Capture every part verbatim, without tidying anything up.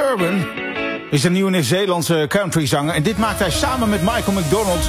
Urban is een nieuwe Nieuw-Zeelandse countryzanger. En dit maakt hij samen met Michael McDonald.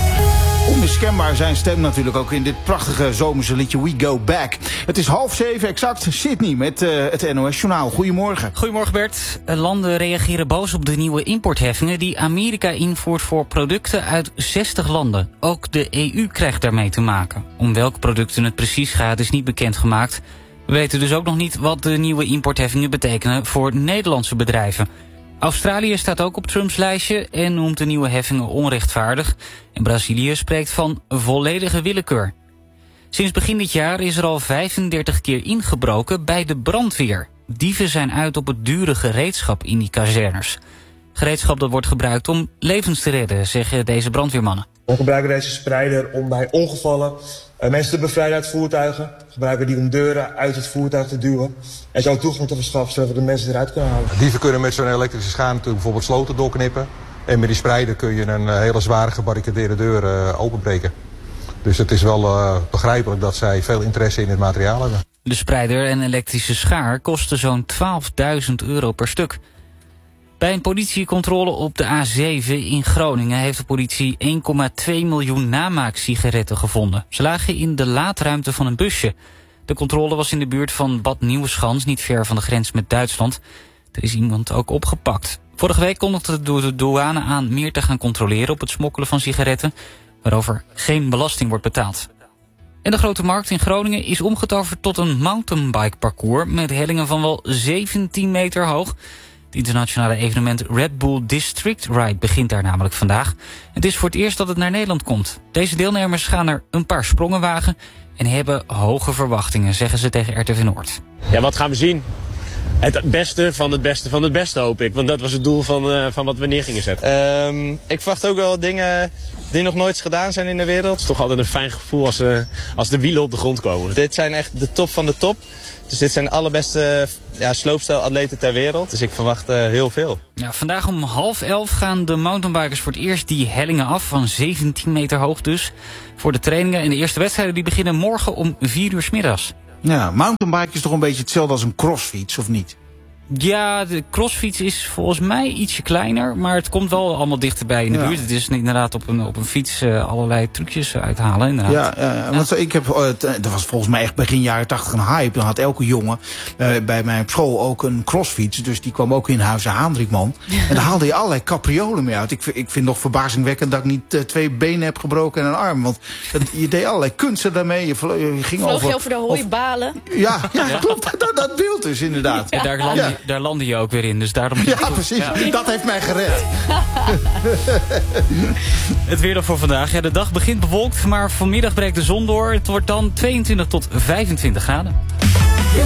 Onmiskenbaar zijn stem natuurlijk ook in dit prachtige zomerse liedje We Go Back. Het is half zeven exact. Sydney met uh, het N O S-journaal. Goedemorgen. Goedemorgen Bert. Landen reageren boos op de nieuwe importheffingen die Amerika invoert voor producten uit zestig landen. Ook de E U krijgt daarmee te maken. Om welke producten het precies gaat is niet bekendgemaakt. We weten dus ook nog niet wat de nieuwe importheffingen betekenen voor Nederlandse bedrijven. Australië staat ook op Trumps lijstje en noemt de nieuwe heffingen onrechtvaardig. En Brazilië spreekt van volledige willekeur. Sinds begin dit jaar is er al vijfendertig keer ingebroken bij de brandweer. Dieven zijn uit op het dure gereedschap in die kazernes. Gereedschap dat wordt gebruikt om levens te redden, zeggen deze brandweermannen. We gebruiken deze spreider om bij ongevallen uh, mensen te bevrijden uit voertuigen. We gebruiken die om deuren uit het voertuig te duwen. En zo toegang te verschaffen zodat we de mensen eruit kunnen halen. Dieven kunnen met zo'n elektrische schaar natuurlijk bijvoorbeeld sloten doorknippen. En met die spreider kun je een hele zware gebarricadeerde deur uh, openbreken. Dus het is wel uh, begrijpelijk dat zij veel interesse in het materiaal hebben. De spreider en elektrische schaar kosten zo'n twaalfduizend euro per stuk. Bij een politiecontrole op de A zeven in Groningen heeft de politie één komma twee miljoen namaaksigaretten gevonden. Ze lagen in de laadruimte van een busje. De controle was in de buurt van Bad Nieuweschans, niet ver van de grens met Duitsland. Er is iemand ook opgepakt. Vorige week kondigde de douane aan meer te gaan controleren op het smokkelen van sigaretten, waarover geen belasting wordt betaald. En de Grote Markt in Groningen is omgetoverd tot een mountainbike parcours met hellingen van wel zeventien meter hoog. Het internationale evenement Red Bull District Ride begint daar namelijk vandaag. Het is voor het eerst dat het naar Nederland komt. Deze deelnemers gaan er een paar sprongen wagen en hebben hoge verwachtingen, zeggen ze tegen R T V Noord. Ja, wat gaan we zien? Het beste van het beste van het beste, hoop ik. Want dat was het doel van, uh, van wat we neer gingen zetten. Um, ik verwacht ook wel dingen die nog nooit gedaan zijn in de wereld. Het is toch altijd een fijn gevoel als, uh, als de wielen op de grond komen. Dit zijn echt de top van de top. Dus dit zijn de allerbeste ja, sloopstijlatleten ter wereld. Dus ik verwacht uh, heel veel. Ja, vandaag om half elf gaan de mountainbikers voor het eerst die hellingen af, van zeventien meter hoog dus, voor de trainingen. En de eerste wedstrijden die beginnen morgen om vier uur 's middags. Ja, mountainbike is toch een beetje hetzelfde als een crossfiets, of niet? Ja, de crossfiets is volgens mij ietsje kleiner, maar het komt wel allemaal dichterbij in de ja. buurt. Het is inderdaad op een, op een fiets uh, allerlei trucjes uithalen. Inderdaad. Ja, ja, ja, want ja. ik heb, uh, dat was volgens mij echt begin jaren tachtig een hype. Dan had elke jongen uh, bij mij op school ook een crossfiets. Dus die kwam ook in Huizen Haandrikman. Ja. En daar haalde je allerlei capriolen mee uit. Ik, ik vind nog verbazingwekkend dat ik niet uh, twee benen heb gebroken en een arm. Want dat, je deed allerlei kunsten daarmee. Je, vlo, je ging Vloog over, je over de hooibalen? Ja, ja, ja, klopt. Dat, dat beeld dus inderdaad. Ja. Daar landde ja. Daar landde je ook weer in, dus daarom... Ja, precies. Ja. Dat heeft mij gered. Het weer dan voor vandaag. Ja, de dag begint bewolkt, maar vanmiddag breekt de zon door. Het wordt dan tweeëntwintig tot vijfentwintig graden.